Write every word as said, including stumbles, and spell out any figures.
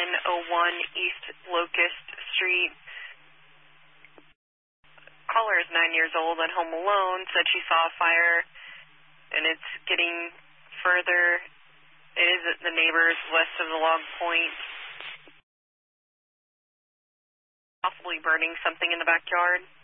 one oh one East Locust Street. Caller is nine years old and home alone, said she saw a fire, and it's getting further. It is at the neighbors west of the log point. Possibly burning something in the backyard.